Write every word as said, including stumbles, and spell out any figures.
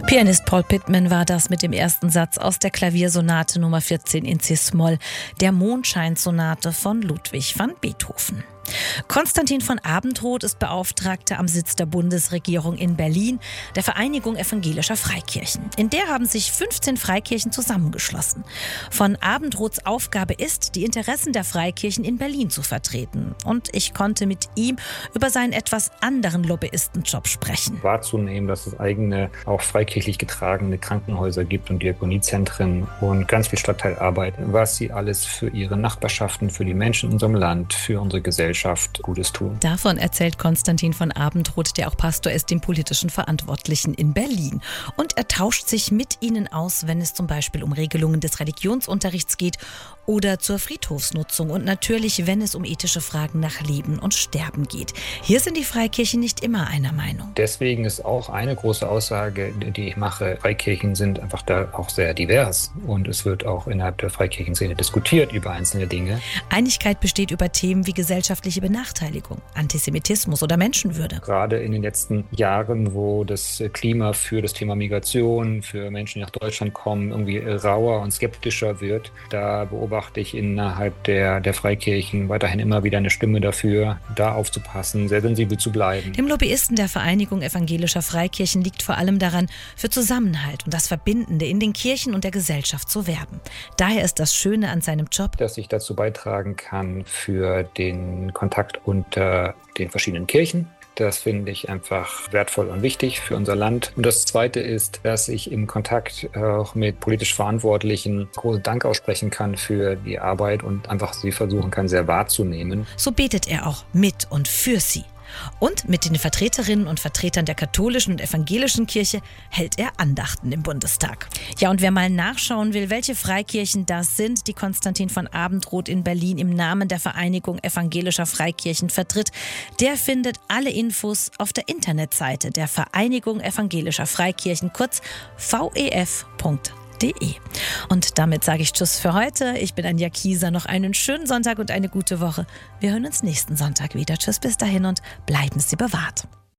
Pianist Paul Pittman war das mit dem ersten Satz aus der Klaviersonate Nummer vierzehn in C-Moll, der Mondscheinsonate von Ludwig van Beethoven. Konstantin von Abendroth ist Beauftragter am Sitz der Bundesregierung in Berlin, der Vereinigung evangelischer Freikirchen. In der haben sich fünfzehn Freikirchen zusammengeschlossen. Von Abendroths Aufgabe ist, die Interessen der Freikirchen in Berlin zu vertreten. Und ich konnte mit ihm über seinen etwas anderen Lobbyistenjob sprechen. Wahrzunehmen, dass es eigene, auch freikirchlich getragene Krankenhäuser gibt und Diakoniezentren und ganz viel Stadtteilarbeit, was sie alles für ihre Nachbarschaften, für die Menschen in unserem Land, für unsere Gesellschaft Gutes tun. Davon erzählt Konstantin von Abendroth, der auch Pastor ist, den politischen Verantwortlichen in Berlin. Und er tauscht sich mit ihnen aus, wenn es zum Beispiel um Regelungen des Religionsunterrichts geht oder zur Friedhofsnutzung und natürlich, wenn es um ethische Fragen nach Leben und Sterben geht. Hier sind die Freikirchen nicht immer einer Meinung. Deswegen ist auch eine große Aussage, die ich mache, Freikirchen sind einfach da auch sehr divers und es wird auch innerhalb der Freikirchenszene diskutiert über einzelne Dinge. Einigkeit besteht über Themen wie gesellschaftliche Benachteiligung, Antisemitismus oder Menschenwürde. Gerade in den letzten Jahren, wo das Klima für das Thema Migration, für Menschen, die nach Deutschland kommen, irgendwie rauer und skeptischer wird, da beobachte ich innerhalb der, der Freikirchen weiterhin immer wieder eine Stimme dafür, da aufzupassen, sehr sensibel zu bleiben. Dem Lobbyisten der Vereinigung evangelischer Freikirchen liegt vor allem daran, für Zusammenhalt und das Verbindende in den Kirchen und der Gesellschaft zu werben. Daher ist das Schöne an seinem Job, dass ich dazu beitragen kann für den Kontakt unter den verschiedenen Kirchen. Das finde ich einfach wertvoll und wichtig für unser Land. Und das Zweite ist, dass ich im Kontakt auch mit politisch Verantwortlichen großen Dank aussprechen kann für die Arbeit und einfach sie versuchen kann, sehr wahrzunehmen. So betet er auch mit und für sie. Und mit den Vertreterinnen und Vertretern der katholischen und evangelischen Kirche hält er Andachten im Bundestag. Ja, und wer mal nachschauen will, welche Freikirchen das sind, die Konstantin von Abendroth in Berlin im Namen der Vereinigung evangelischer Freikirchen vertritt, der findet alle Infos auf der Internetseite der Vereinigung evangelischer Freikirchen, kurz v e f punkt d e. Und damit sage ich Tschüss für heute. Ich bin Anja Kieser. Noch einen schönen Sonntag und eine gute Woche. Wir hören uns nächsten Sonntag wieder. Tschüss bis dahin und bleiben Sie bewahrt.